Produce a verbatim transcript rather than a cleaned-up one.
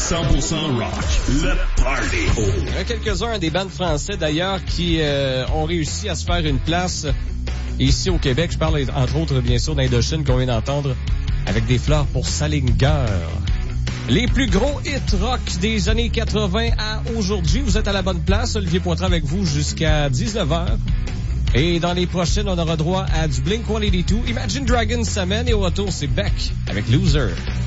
cent pour cent rock, le party. Il y a quelques-uns des bandes français d'ailleurs qui euh, ont réussi à se faire une place ici au Québec. Je parle entre autres bien sûr d'Indochine qu'on vient d'entendre avec des fleurs pour Salinger. Les plus gros hits rock des années quatre-vingts à aujourd'hui. Vous êtes à la bonne place. Olivier Poitras avec vous jusqu'à dix-neuf heures. Et dans les prochaines, on aura droit à du Blink cent quatre-vingt-deux. Imagine Dragons s'amène et au retour, c'est Beck avec Loser.